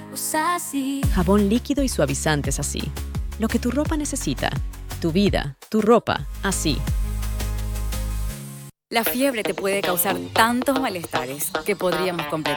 Usa así. Jabón líquido y suavizantes así. Lo que tu ropa necesita. Tu vida, tu ropa, así. La fiebre te puede causar tantos malestares que podríamos completar